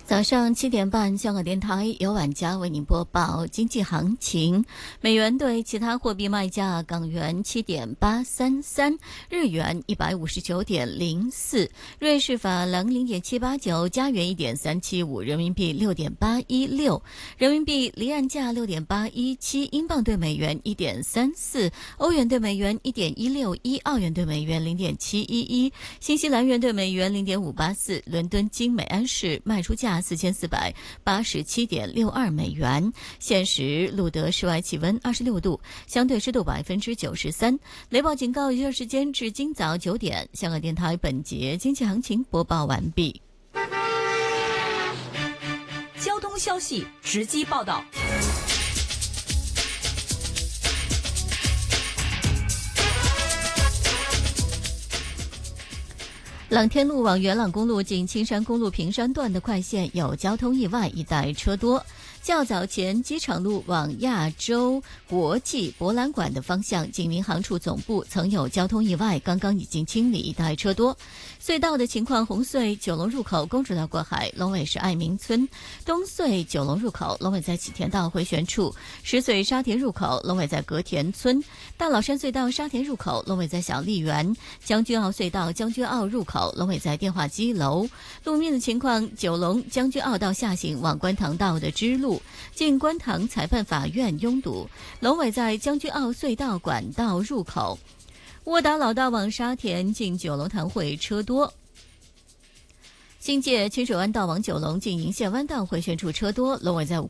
早上7点半，香港电台由晚家为您播报经济行情。美元对其他货币卖价：港元7.833，日元159.04，瑞士法郎0.789，加元1.375，人民币6.816，人民币离岸价6.817，英镑对美元1.34，欧元对美元1.161，澳元对美元0.711，新西兰元对美元0.584。伦敦金每安士卖出价4787.62美元。现时录得室外气温26度，相对湿度93%。雷暴警告有效时间至今早9点。香港电台本节经济行情播报完毕。 交通消息直击报道。 朗天路往元朗公路近青山公路平山段的快线有交通意外，一带车多。较早前机场路往亚洲国际博览馆的方向，近民航处总部曾有交通意外，刚刚已经清理，一带车多。隧道的情况：红隧九龙入口公主道过海，龙尾是爱民村；东隧九龙入口，龙尾在启田道回旋处；石隧沙田入口，龙尾在隔田村；大老山隧道沙田入口，龙尾在小丽园；将军澳隧道将军澳入口，龙尾在电话机楼。路面的情况：九龙将军澳道下行往观塘道的支路，进观塘裁判法院拥堵；龙尾在将军澳隧道管道入口。窝打老道往沙田进九龙塘会车多。新界清水湾道往九龙进银线湾道回旋处车多，龙尾在